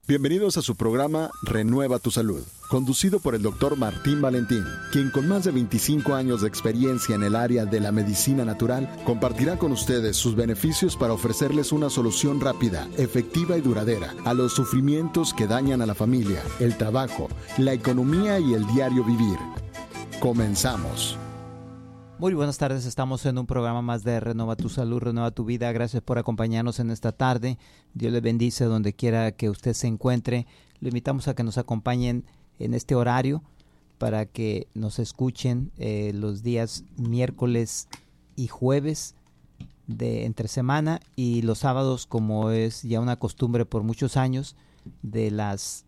Bienvenidos a su programa Renueva tu Salud, conducido por el Dr. Martín Valentín, quien con más de 25 años de experiencia en el área de la medicina natural, compartirá con ustedes sus beneficios para ofrecerles una solución rápida, efectiva y duradera a los sufrimientos que dañan a la familia, el trabajo, la economía y el diario vivir. Comenzamos. Muy buenas tardes, estamos en un programa más de Renueva tu Salud, Renueva tu Vida. Gracias por acompañarnos en esta tarde. Dios les bendice donde quiera que usted se encuentre. Le invitamos a que nos acompañen en este horario para que nos escuchen los días miércoles y jueves de entre semana y los sábados, como es ya una costumbre por muchos años, de las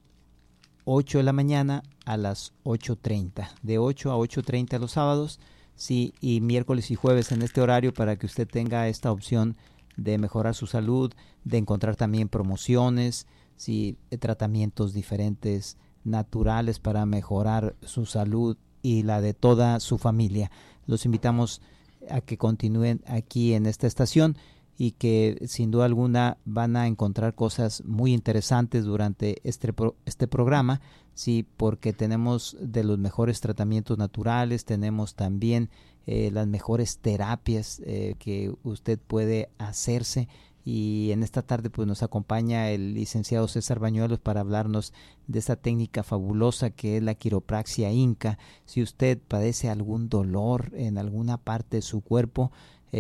8 de la mañana a las 8:30. De 8 a 8:30 los sábados. Sí, y miércoles y jueves en este horario para que usted tenga esta opción de mejorar su salud, de encontrar también promociones, sí, tratamientos diferentes, naturales para mejorar su salud y la de toda su familia. Los invitamos a que continúen aquí en esta estación y que sin duda alguna van a encontrar cosas muy interesantes durante este programa, sí, porque tenemos de los mejores tratamientos naturales, tenemos también las mejores terapias que usted puede hacerse. Y en esta tarde pues nos acompaña el licenciado César Bañuelos para hablarnos de esta técnica fabulosa que es la quiropraxia Inca. Si usted padece algún dolor en alguna parte de su cuerpo,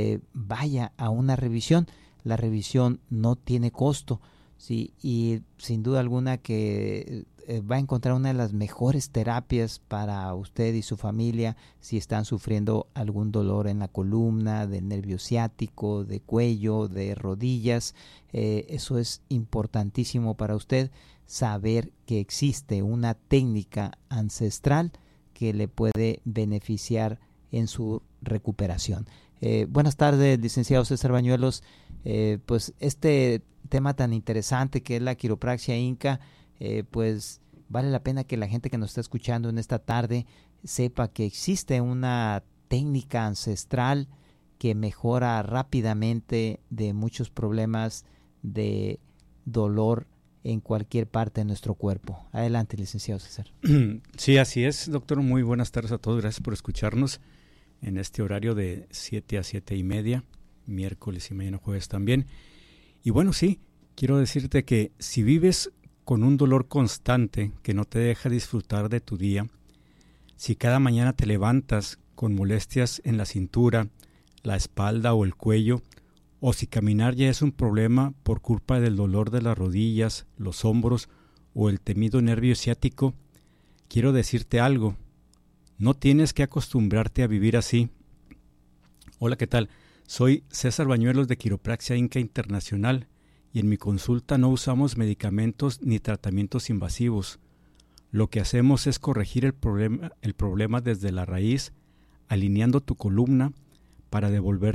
vaya a una revisión. La revisión no tiene costo, ¿sí? Y sin duda alguna que va a encontrar una de las mejores terapias para usted y su familia si están sufriendo algún dolor en la columna, del nervio ciático, de cuello, de rodillas. Eso es importantísimo para usted, saber que existe una técnica ancestral que le puede beneficiar en su recuperación. Buenas tardes, licenciado César Bañuelos. Pues este tema tan interesante que es la quiropraxia Inca, pues vale la pena que la gente que nos está escuchando en esta tarde sepa que existe una técnica ancestral que mejora rápidamente de muchos problemas de dolor en cualquier parte de nuestro cuerpo. Adelante, licenciado César. Sí, así es, doctor. Muy buenas tardes a todos. Gracias por escucharnos en este horario de 7 a 7:30, miércoles y mañana jueves también. Y bueno, sí, quiero decirte que si vives con un dolor constante que no te deja disfrutar de tu día, si cada mañana te levantas con molestias en la cintura, la espalda o el cuello, o si caminar ya es un problema por culpa del dolor de las rodillas, los hombros o el temido nervio ciático, quiero decirte algo. No tienes que acostumbrarte a vivir así. Hola, ¿qué tal? Soy César Bañuelos de Quiropraxia Inca Internacional y en mi consulta no usamos medicamentos ni tratamientos invasivos. Lo que hacemos es corregir el problema desde la raíz, alineando tu columna para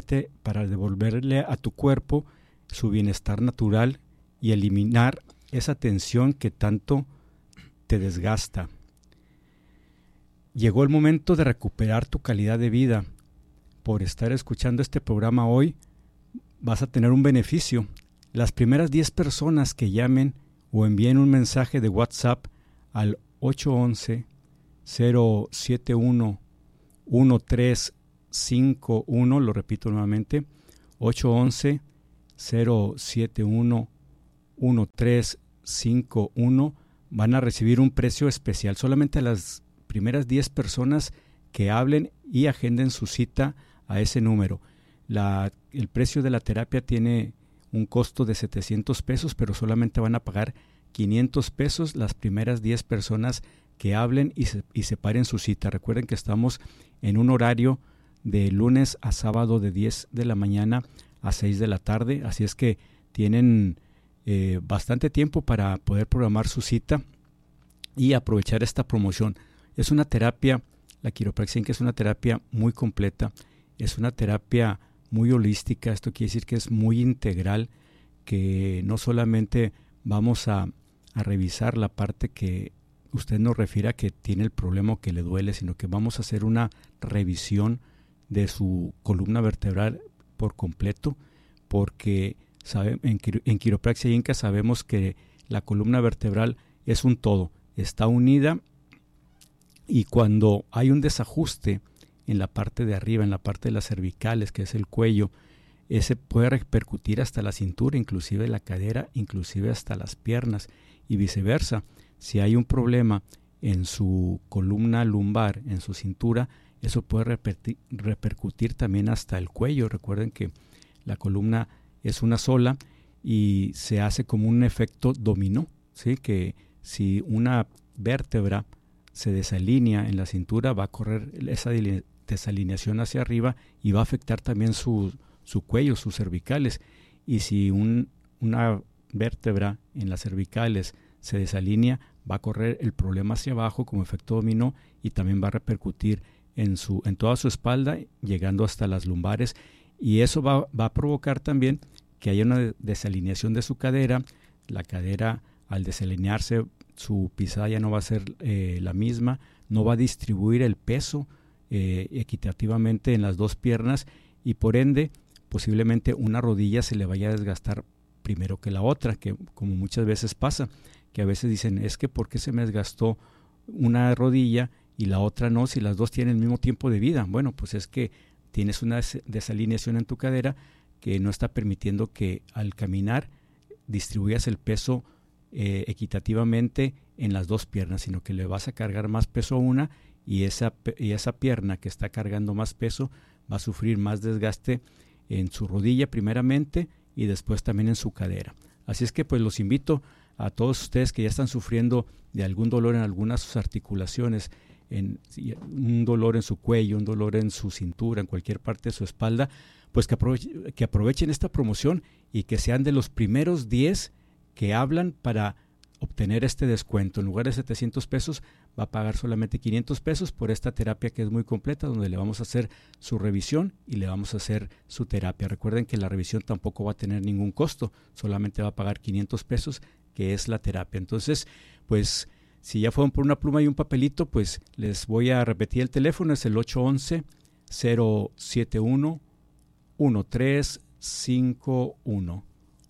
devolverle a tu cuerpo su bienestar natural y eliminar esa tensión que tanto te desgasta. Llegó el momento de recuperar tu calidad de vida. Por estar escuchando este programa hoy, vas a tener un beneficio. Las primeras 10 personas que llamen o envíen un mensaje de WhatsApp al 811-071-1351, lo repito nuevamente, 811-071-1351, van a recibir un precio especial. Solamente las primeras 10 personas que hablen y agenden su cita a ese número. El precio de la terapia tiene un costo de 700 pesos, pero solamente van a pagar 500 pesos las primeras 10 personas que hablen y separen su cita. Recuerden que estamos en un horario de lunes a sábado de 10 de la mañana a 6 de la tarde, así es que tienen bastante tiempo para poder programar su cita y aprovechar esta promoción. Es una terapia, la quiropraxia Inca es una terapia muy completa, es una terapia muy holística. Esto quiere decir que es muy integral, que no solamente vamos a revisar la parte que usted nos refiere a que tiene el problema o que le duele, sino que vamos a hacer una revisión de su columna vertebral por completo, porque en Quiropraxia Inca sabemos que la columna vertebral es un todo, está unida, y cuando hay un desajuste en la parte de arriba, en la parte de las cervicales, que es el cuello, ese puede repercutir hasta la cintura, inclusive la cadera, inclusive hasta las piernas, y viceversa. Si hay un problema en su columna lumbar, en su cintura, eso puede repercutir también hasta el cuello. Recuerden que la columna es una sola y se hace como un efecto dominó, ¿sí? Que si una vértebra se desalinea en la cintura, va a correr esa desalineación hacia arriba y va a afectar también su cuello, sus cervicales. Y si una vértebra en las cervicales se desalinea, va a correr el problema hacia abajo como efecto dominó, y también va a repercutir en toda su espalda, llegando hasta las lumbares, y eso va a provocar también que haya una desalineación de su cadera. La cadera, al desalinearse, su pisada ya no va a ser la misma, no va a distribuir el peso equitativamente en las dos piernas, y por ende posiblemente una rodilla se le vaya a desgastar primero que la otra, que como muchas veces pasa, que a veces dicen, es que ¿por qué se me desgastó una rodilla y la otra no, si las dos tienen el mismo tiempo de vida? Bueno, pues es que tienes una desalineación en tu cadera que no está permitiendo que al caminar distribuyas el peso equitativamente en las dos piernas, sino que le vas a cargar más peso a una, y esa pierna que está cargando más peso va a sufrir más desgaste en su rodilla primeramente, y después también en su cadera. Así es que pues los invito a todos ustedes que ya están sufriendo de algún dolor en algunas de sus articulaciones, un dolor en su cuello, un dolor en su cintura, en cualquier parte de su espalda, pues que aprovechen esta promoción y que sean de los primeros 10 que hablan para obtener este descuento. En lugar de 700 pesos va a pagar solamente 500 pesos por esta terapia, que es muy completa, donde le vamos a hacer su revisión y le vamos a hacer su terapia. Recuerden que la revisión tampoco va a tener ningún costo, solamente va a pagar 500 pesos, que es la terapia. Entonces, pues si ya fueron por una pluma y un papelito, pues les voy a repetir el teléfono, es el 811-071-1351,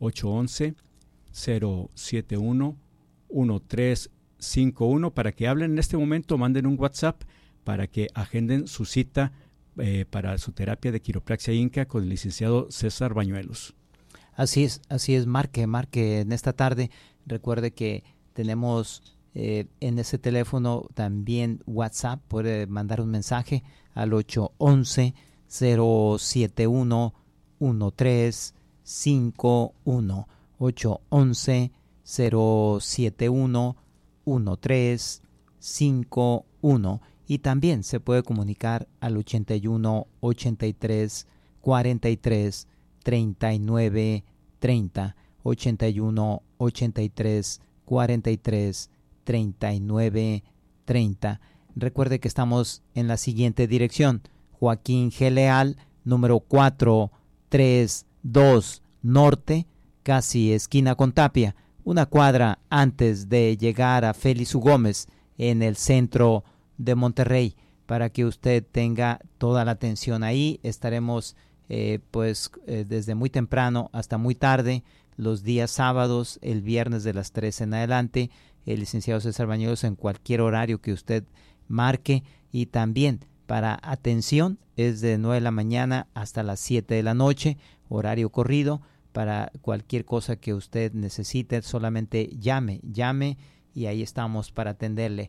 811-071-1351, para que hablen en este momento, manden un WhatsApp para que agenden su cita para su terapia de quiropraxia Inca con el licenciado César Bañuelos. Así es, marque en esta tarde. Recuerde que tenemos en ese teléfono también WhatsApp, puede mandar un mensaje al 811-071-1351, 811-071-1351, y también se puede comunicar al 81 83 43 39 30, 81 83 43 39 30. Recuerde que estamos en la siguiente dirección: Joaquín G. Leal, número 432 Norte, casi esquina con Tapia, una cuadra antes de llegar a Félix U. Gómez, en el centro de Monterrey. Para que usted tenga toda la atención ahí, estaremos desde muy temprano hasta muy tarde, los días sábados, el viernes de las 3 en adelante, el licenciado César Bañuelos en cualquier horario que usted marque, y también para atención es de 9 de la mañana hasta las 7 de la noche, horario corrido. Para cualquier cosa que usted necesite, solamente llame y ahí estamos para atenderle.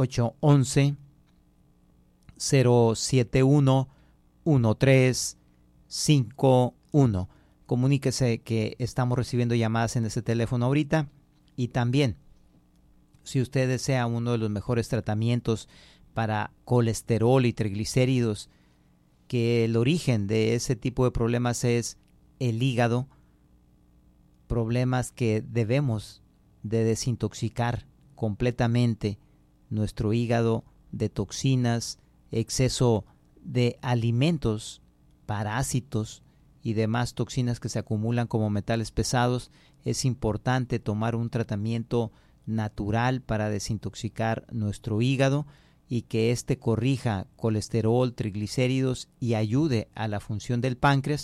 811-071-1351. Comuníquese que estamos recibiendo llamadas en ese teléfono ahorita. Y también, si usted desea uno de los mejores tratamientos para colesterol y triglicéridos, que el origen de ese tipo de problemas es el hígado, problemas que debemos de desintoxicar completamente nuestro hígado de toxinas, exceso de alimentos, parásitos y demás toxinas que se acumulan como metales pesados. Es importante tomar un tratamiento natural para desintoxicar nuestro hígado y que éste corrija colesterol, triglicéridos y ayude a la función del páncreas,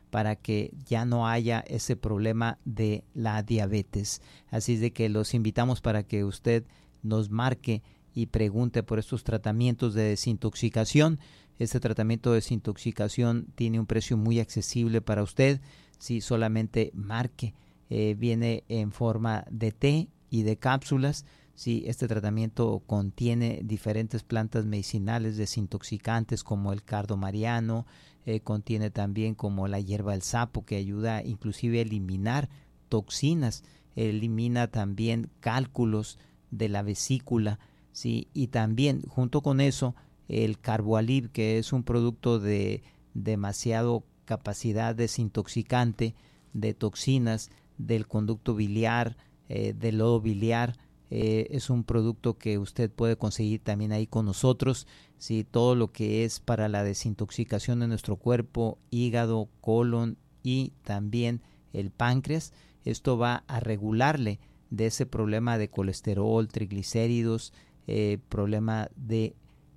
para que ya no haya ese problema de la diabetes. Así es de que los invitamos para que usted nos marque y pregunte por estos tratamientos de desintoxicación. Este tratamiento de desintoxicación tiene un precio muy accesible para usted. Si solamente marque, viene en forma de té y de cápsulas. Si este tratamiento contiene diferentes plantas medicinales desintoxicantes como el cardo mariano, contiene también como la hierba del sapo, que ayuda inclusive a eliminar toxinas, elimina también cálculos de la vesícula, ¿sí? Y también junto con eso el Carboalib, que es un producto de demasiado capacidad desintoxicante de toxinas del conducto biliar, del lodo biliar. Es un producto que usted puede conseguir también ahí con nosotros. ¿Sí? Todo lo que es para la desintoxicación de nuestro cuerpo, hígado, colon y también el páncreas. Esto va a regularle de ese problema de colesterol, triglicéridos, problema de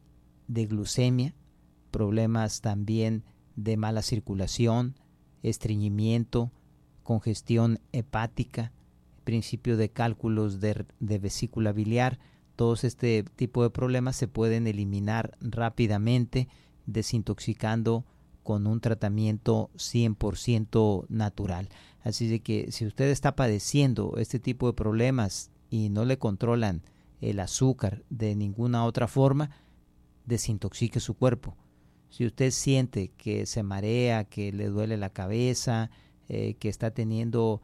glucemia, problemas también de mala circulación, estreñimiento, congestión hepática, principio de cálculos de vesícula biliar. Todos este tipo de problemas se pueden eliminar rápidamente desintoxicando con un tratamiento 100% natural. Así de que si usted está padeciendo este tipo de problemas y no le controlan el azúcar de ninguna otra forma, desintoxique su cuerpo. Si usted siente que se marea, que le duele la cabeza, que está teniendo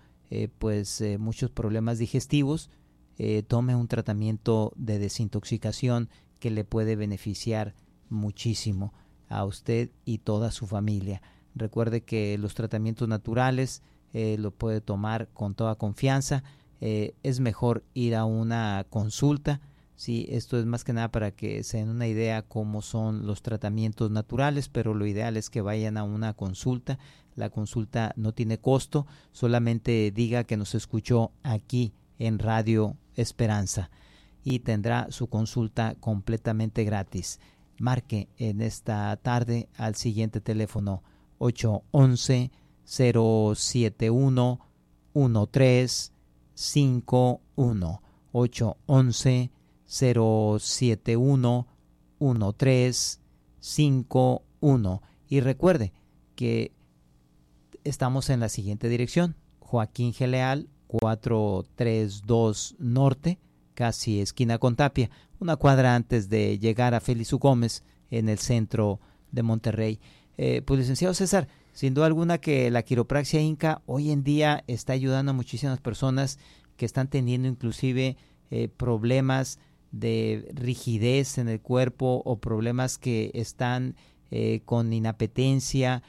muchos problemas digestivos, tome un tratamiento de desintoxicación que le puede beneficiar muchísimo a usted y toda su familia. Recuerde que los tratamientos naturales lo puede tomar con toda confianza. Es mejor ir a una consulta. Sí, esto es más que nada para que se den una idea cómo son los tratamientos naturales, pero lo ideal es que vayan a una consulta. La consulta no tiene costo, solamente diga que nos escuchó aquí en Radio Esperanza y tendrá su consulta completamente gratis. Marque en esta tarde al siguiente teléfono 811-071-1351, 811-071-1351. Y recuerde que estamos en la siguiente dirección: Joaquín G. Leal, 432 Norte, casi esquina con Tapia, una cuadra antes de llegar a Félix U. Gómez, en el centro de Monterrey. Pues licenciado César, sin duda alguna que la quiropraxia Inca hoy en día está ayudando a muchísimas personas que están teniendo inclusive problemas de rigidez en el cuerpo o problemas que están con inapetencia,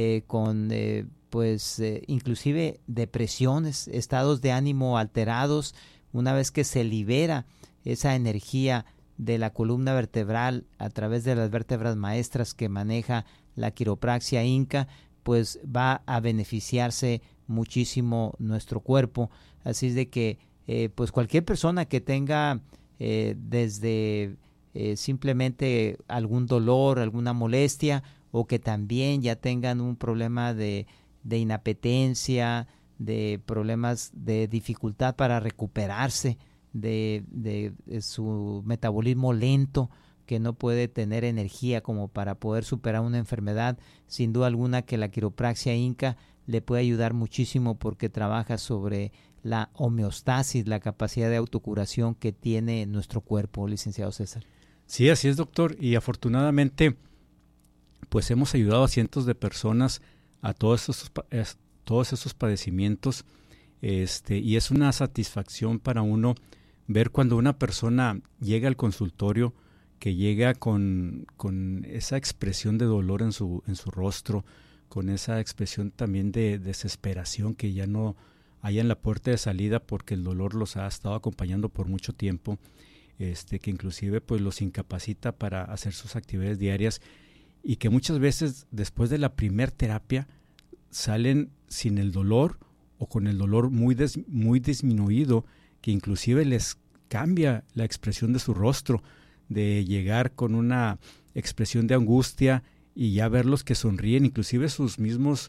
inclusive depresiones, estados de ánimo alterados. Una vez que se libera esa energía de la columna vertebral a través de las vértebras maestras que maneja la quiropraxia Inca, pues va a beneficiarse muchísimo nuestro cuerpo. Así es de que pues cualquier persona que tenga desde simplemente algún dolor, alguna molestia, o que también ya tengan un problema de inapetencia, de problemas de dificultad para recuperarse de su metabolismo lento, que no puede tener energía como para poder superar una enfermedad, sin duda alguna que la quiropraxia Inca le puede ayudar muchísimo, porque trabaja sobre la homeostasis, la capacidad de autocuración que tiene nuestro cuerpo, licenciado César. Sí, así es, doctor, y afortunadamente pues hemos ayudado a cientos de personas a todos esos padecimientos, y es una satisfacción para uno ver cuando una persona llega al consultorio, que llega con esa expresión de dolor en su rostro, con esa expresión también de desesperación, que ya no hay en la puerta de salida porque el dolor los ha estado acompañando por mucho tiempo, que inclusive pues los incapacita para hacer sus actividades diarias, y que muchas veces después de la primer terapia salen sin el dolor o con el dolor muy disminuido, que inclusive les cambia la expresión de su rostro, de llegar con una expresión de angustia y ya verlos que sonríen, inclusive sus mismos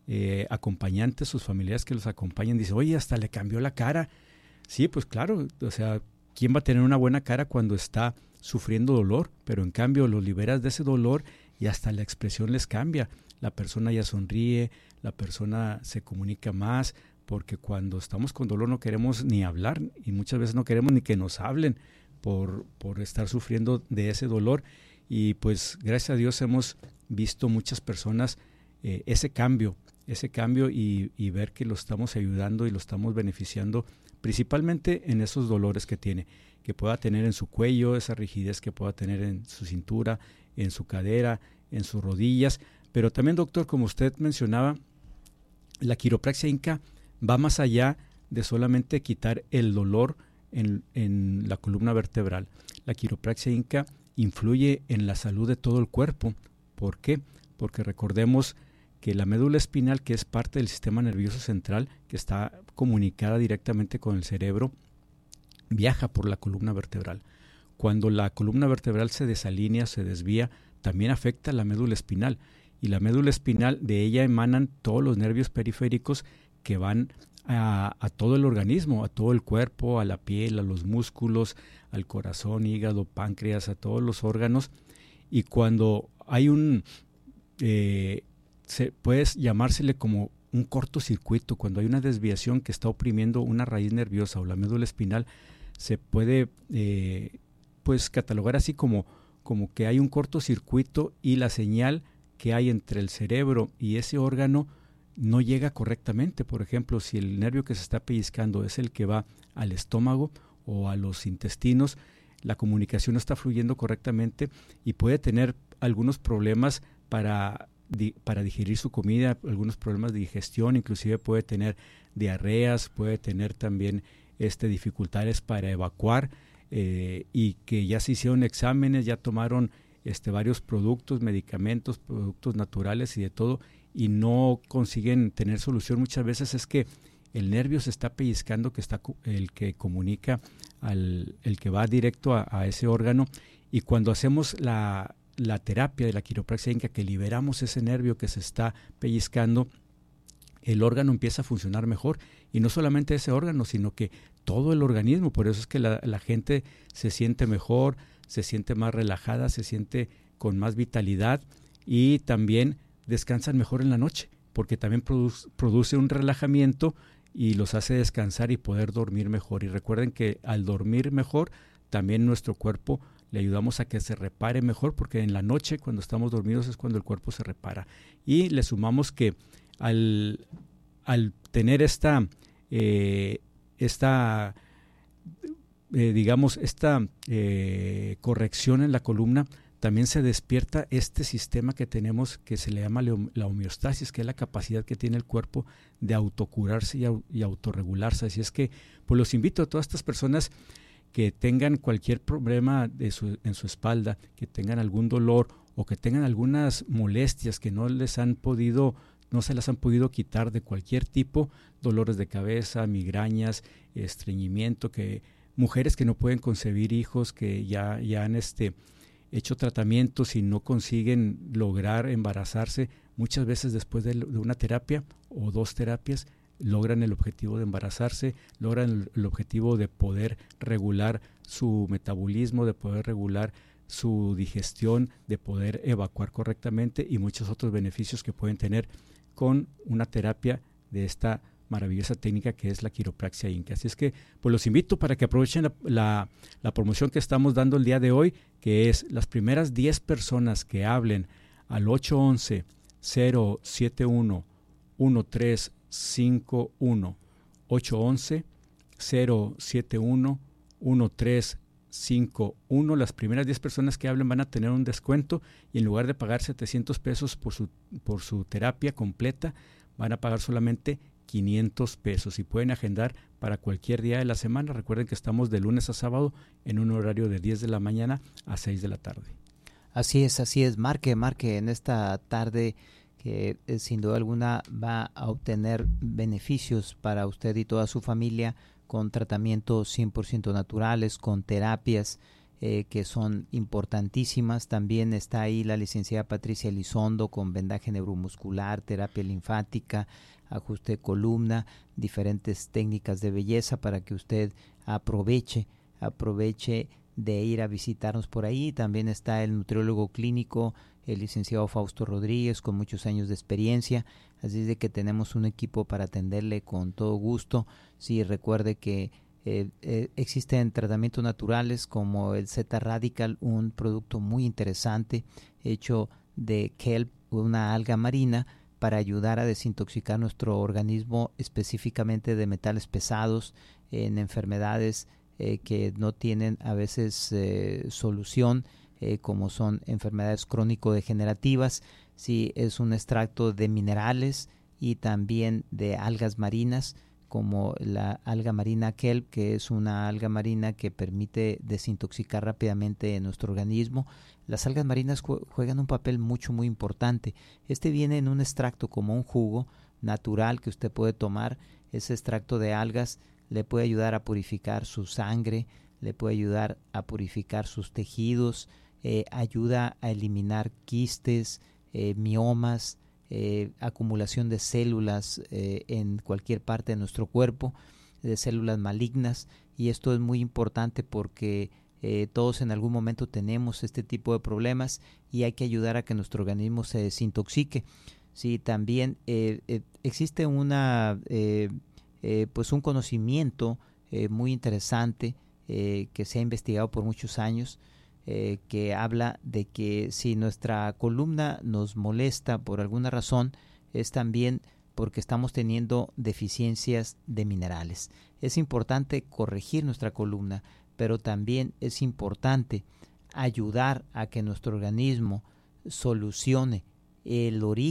acompañantes, sus familiares que los acompañan, dicen, oye, hasta le cambió la cara. Sí, pues claro, o sea, ¿quién va a tener una buena cara cuando está sufriendo dolor? Pero en cambio los liberas de ese dolor y hasta la expresión les cambia. La persona ya sonríe, la persona se comunica más, porque cuando estamos con dolor no queremos ni hablar y muchas veces no queremos ni que nos hablen por estar sufriendo de ese dolor. Y pues gracias a Dios hemos visto muchas personas ese cambio y ver que lo estamos ayudando y lo estamos beneficiando principalmente en esos dolores que tiene, que pueda tener en su cuello, esa rigidez que pueda tener en su cintura, en su cadera, en sus rodillas. Pero también, doctor, como usted mencionaba, la quiropraxia Inca va más allá de solamente quitar el dolor en la columna vertebral. La quiropraxia Inca influye en la salud de todo el cuerpo. ¿Por qué? Porque recordemos que la médula espinal, que es parte del sistema nervioso central, que está comunicada directamente con el cerebro, viaja por la columna vertebral. Cuando la columna vertebral se desalinea, se desvía, también afecta a la médula espinal. Y la médula espinal, de ella emanan todos los nervios periféricos que van a todo el organismo, a todo el cuerpo, a la piel, a los músculos, al corazón, hígado, páncreas, a todos los órganos. Y cuando hay puede llamársele como un cortocircuito, cuando hay una desviación que está oprimiendo una raíz nerviosa o la médula espinal, se puede pues catalogar así como que hay un cortocircuito y la señal que hay entre el cerebro y ese órgano no llega correctamente. Por ejemplo, si el nervio que se está pellizcando es el que va al estómago o a los intestinos, la comunicación no está fluyendo correctamente y puede tener algunos problemas para digerir su comida, algunos problemas de digestión, inclusive puede tener diarreas, puede tener también dificultades para evacuar, y que ya se hicieron exámenes, ya tomaron varios productos, medicamentos, productos naturales y de todo, y no consiguen tener solución. Muchas veces es que el nervio se está pellizcando, que está el que comunica el que va directo a ese órgano, y cuando hacemos la terapia de la quiropraxia Inca, que liberamos ese nervio que se está pellizcando, el órgano empieza a funcionar mejor, y no solamente ese órgano, sino que todo el organismo. Por eso es que la gente se siente mejor, se siente más relajada, se siente con más vitalidad, y también descansan mejor en la noche, porque también produce un relajamiento y los hace descansar y poder dormir mejor. Y recuerden que al dormir mejor, también nuestro cuerpo le ayudamos a que se repare mejor, porque en la noche, cuando estamos dormidos, es cuando el cuerpo se repara. Y le sumamos que al tener esta corrección en la columna, también se despierta este sistema que tenemos, que se le llama la homeostasis, que es la capacidad que tiene el cuerpo de autocurarse y autorregularse. Así es que pues los invito a todas estas personas que tengan cualquier problema en su espalda, que tengan algún dolor o que tengan algunas molestias que no se las han podido quitar de cualquier tipo, dolores de cabeza, migrañas, estreñimiento, mujeres que no pueden concebir hijos, que ya han hecho tratamientos y no consiguen lograr embarazarse, muchas veces después de una terapia o 2 terapias logran el objetivo de embarazarse, logran el objetivo de poder regular su metabolismo, de poder regular su digestión, de poder evacuar correctamente, y muchos otros beneficios que pueden tener con una terapia de esta maravillosa técnica que es la quiropraxia Inca. Así es que pues los invito para que aprovechen la promoción que estamos dando el día de hoy, que es las primeras 10 personas que hablen al 811-071-1351, 811-071-1351. Las primeras 10 personas que hablen van a tener un descuento, y en lugar de pagar $700 por su terapia completa, van a pagar solamente $500, y pueden agendar para cualquier día de la semana. Recuerden que estamos de lunes a sábado en un horario de 10 de la mañana a 6 de la tarde. Así es. Marque en esta tarde, que sin duda alguna va a obtener beneficios para usted y toda su familia con tratamientos 100% naturales, con terapias que son importantísimas. También está ahí la licenciada Patricia Elizondo con vendaje neuromuscular, terapia linfática, ajuste de columna, diferentes técnicas de belleza para que usted aproveche de ir a visitarnos por ahí. También está el nutriólogo clínico, el licenciado Fausto Rodríguez, con muchos años de experiencia, así es de que tenemos un equipo para atenderle con todo gusto. Sí, recuerde que existen tratamientos naturales como el Z-Radical, un producto muy interesante hecho de kelp, una alga marina, para ayudar a desintoxicar nuestro organismo específicamente de metales pesados en enfermedades que no tienen a veces solución, como son enfermedades crónico-degenerativas. Sí, es un extracto de minerales y también de algas marinas, como la alga marina kelp, que es una alga marina que permite desintoxicar rápidamente nuestro organismo. Las algas marinas juegan un papel muy importante. Este viene en un extracto como un jugo natural que usted puede tomar. Ese extracto de algas le puede ayudar a purificar su sangre, le puede ayudar a purificar sus tejidos, ayuda a eliminar quistes, miomas, acumulación de células en cualquier parte de nuestro cuerpo, de células malignas, y esto es muy importante porque todos en algún momento tenemos este tipo de problemas y hay que ayudar a que nuestro organismo se desintoxique. Sí, también existe pues un conocimiento muy interesante que se ha investigado por muchos años, que habla de que si nuestra columna nos molesta por alguna razón, es también porque estamos teniendo deficiencias de minerales. Es importante corregir nuestra columna, pero también es importante ayudar a que nuestro organismo solucione el origen